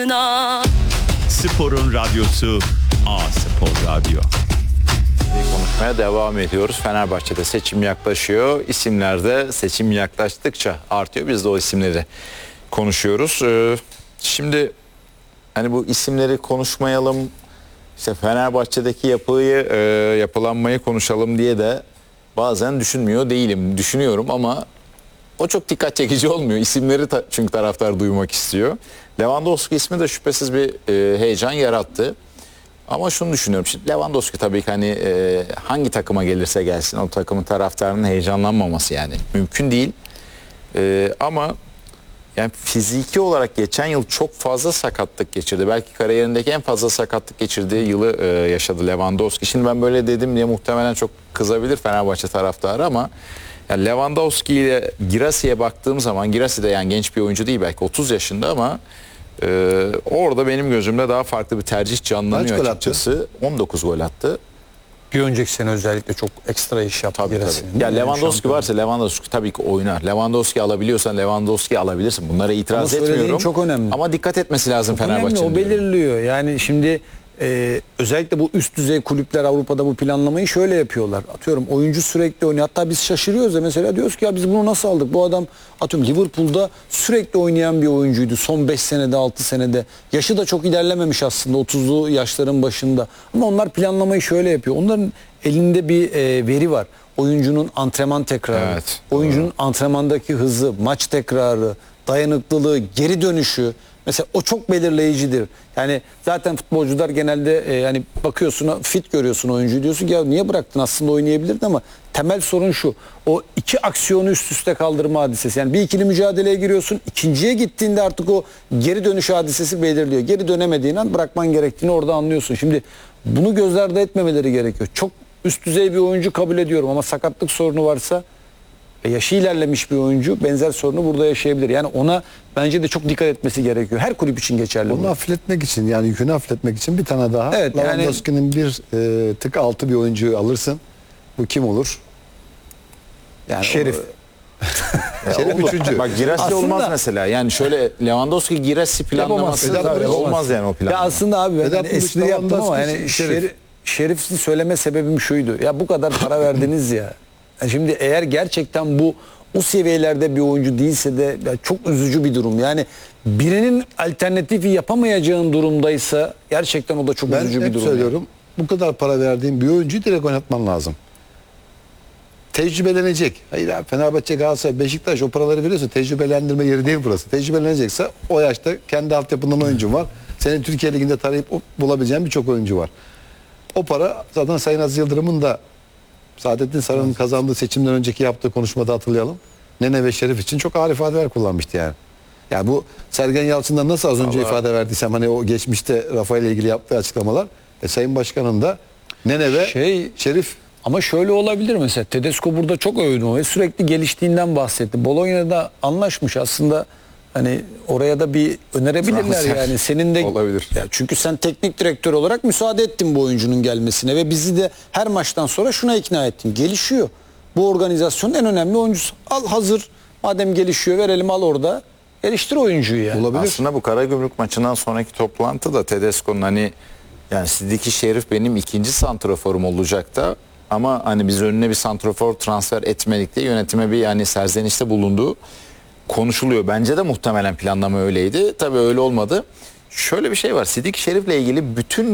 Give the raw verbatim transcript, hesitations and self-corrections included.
başına. Sporun radyosu A Spor Radyo. Konuşmaya devam ediyoruz. Fenerbahçe'de seçim yaklaşıyor. İsimler de seçim yaklaştıkça artıyor. Biz de o isimleri konuşuyoruz. Ee, şimdi hani bu isimleri konuşmayalım, işte Fenerbahçe'deki yapıyı, e, yapılanmayı konuşalım diye de bazen düşünmüyor değilim. Düşünüyorum ama o çok dikkat çekici olmuyor. İsimleri ta, çünkü taraftar duymak istiyor. Lewandowski ismi de şüphesiz bir e, heyecan yarattı. Ama şunu düşünüyorum. Şimdi Lewandowski tabii ki hani e, hangi takıma gelirse gelsin o takımın taraftarının heyecanlanmaması yani mümkün değil. E, ama yani fiziki olarak geçen yıl çok fazla sakatlık geçirdi. Belki kariyerindeki en fazla sakatlık geçirdiği yılı e, yaşadı Lewandowski. Şimdi ben böyle dedim diye muhtemelen çok kızabilir Fenerbahçe taraftarı ama yani Lewandowski ile Girassi'ye baktığım zaman, Girassi de yani genç bir oyuncu değil, belki otuz yaşında ama Ee, orada benim gözümde daha farklı bir tercih canlanıyor açıkçası. on dokuz gol attı. Bir önceki sene özellikle çok ekstra iş yaptı. Tabii, tabii. Ya Lewandowski varsa Lewandowski tabii ki oynar. Lewandowski alabiliyorsan Lewandowski alabilirsin. Bunlara itiraz ama etmiyorum. Çok önemli. Ama dikkat etmesi lazım Fenerbahçe'nin. O belirliyor. Yani şimdi e, özellikle bu üst düzey kulüpler Avrupa'da bu planlamayı şöyle yapıyorlar. Atıyorum oyuncu sürekli oynuyor. Hatta biz şaşırıyoruz ya, mesela diyoruz ki ya biz bunu nasıl aldık? Bu adam atıyorum Liverpool'da sürekli oynayan bir oyuncuydu. Son beş senede altı senede. Yaşı da çok ilerlememiş aslında, otuzlu yaşların başında. Ama onlar planlamayı şöyle yapıyor. Onların elinde bir e, veri var. Oyuncunun antrenman tekrarı, evet, oyuncunun doğru. antrenmandaki hızı, maç tekrarı, dayanıklılığı, geri dönüşü. Mesela o çok belirleyicidir. Yani zaten futbolcular genelde e, yani bakıyorsun, fit görüyorsun oyuncuyu, diyorsun ki ya niye bıraktın, aslında oynayabilirdin, ama temel sorun şu: o iki aksiyonu üst üste kaldırma hadisesi. Yani bir ikili mücadeleye giriyorsun, ikinciye gittiğinde artık o geri dönüş hadisesi belirliyor. Geri dönemediğin an bırakman gerektiğini orada anlıyorsun. Şimdi bunu göz ardı etmemeleri gerekiyor. Çok üst düzey bir oyuncu kabul ediyorum ama sakatlık sorunu varsa, yaşı ilerlemiş bir oyuncu benzer sorunu burada yaşayabilir. Yani ona bence de çok dikkat etmesi gerekiyor. Her kulüp için geçerli. Onu hafifletmek için, yani yükünü hafifletmek için bir tane daha. Evet, Lewandowski'nin yani bir e, tık altı bir oyuncuyu alırsın. Bu kim olur? Yani Şerif. O, Şerif üçüncü. Bak Girassi Aslında, olmaz mesela. Yani şöyle Lewandowski Girassi planlaması Yapamaz. olmaz yani o planlama. Ya aslında abi ben Vedat hani espri yaptım ama yani Şerif. Şerif, Şerif'i söyleme sebebim şuydu. Ya bu kadar para verdiniz ya. Şimdi eğer gerçekten bu o seviyelerde bir oyuncu değilse de ya çok üzücü bir durum. Yani birinin alternatifi yapamayacağın durumdaysa gerçekten o da çok Ben üzücü bir hep durum. söylüyorum. Yani. Bu kadar para verdiğin bir oyuncuyu direkt oynatman lazım. Tecrübelenecek. Hayır abi, Fenerbahçe, Galatasaray, Beşiktaş o paraları veriyorsa tecrübelendirme yeri değil burası. Tecrübelenecekse o yaşta kendi altyapından oyuncun var. Senin Türkiye Ligi'nde tarayıp bulabileceğin birçok oyuncu var. O para zaten Sayın Aziz Yıldırım'ın da Saadettin Saran'ın kazandığı seçimden önceki yaptığı konuşmada hatırlayalım. Nene ve Şerif için çok ağır ifadeler kullanmıştı yani. Yani bu Sergen Yalçın'dan nasıl az önce Allah. ifade verdiysem, hani o geçmişte Rafa ile ilgili yaptığı açıklamalar, e, Sayın Başkan'ın da Nene ve şey, Şerif. Ama şöyle olabilir mesela, Tedesco burada çok övdü ve sürekli geliştiğinden bahsetti. Bologna'da anlaşmış aslında, hani oraya da bir önerebilirler yani. Senin de olabilir. Ya çünkü sen teknik direktör olarak müsaade ettin bu oyuncunun gelmesine ve bizi de her maçtan sonra şuna ikna ettin. Gelişiyor. Bu organizasyonun en önemli oyuncusu. Al hazır. Madem gelişiyor, verelim, al orada. Geliştir oyuncuyu yani. Olabilir. Aslında bu Karagümrük maçından sonraki toplantıda Tedesco'nun hani yani Sidiki Şerif benim ikinci santraforum olacak da ama hani biz önüne bir santrafor transfer etmedik diye yönetime bir yani serzenişte bulunduğu konuşuluyor. Bence de muhtemelen planlama öyleydi. Tabii öyle olmadı. Şöyle bir şey var. Sidiki Şerif'le ilgili bütün